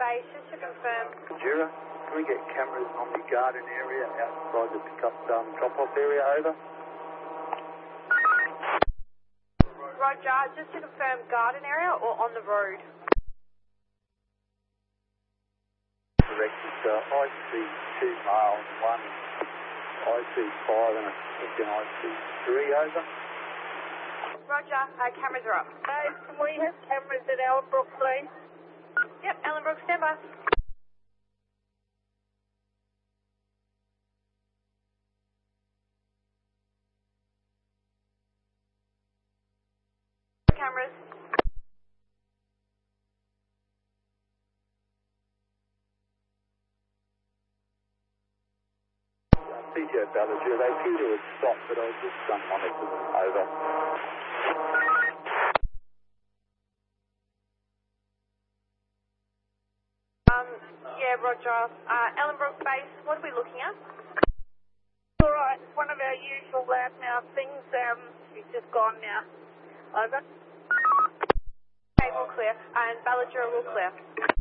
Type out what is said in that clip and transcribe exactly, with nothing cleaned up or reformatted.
Base, just to confirm. Jura, can we get cameras on the garden area outside the pickup um, drop-off area, over? Roger, just to confirm, garden area or on the road? Directed uh, I C two mile, one I C five and a second I C three, over. Roger, uh, cameras are up. Hey, can we have cameras at Ellenbrook, please? Yep, Ellenbrook, stand by. Cameras. C J Ballinger, they appear to have stopped, but I was just um, monitoring them, over. Um, yeah, Roger. Uh, Ellenbrook Base, what are we looking at? All right, it's one of our usual loudmouth things. Um, she's just gone now. Over. Okay, we're clear. And Ballinger, we're clear.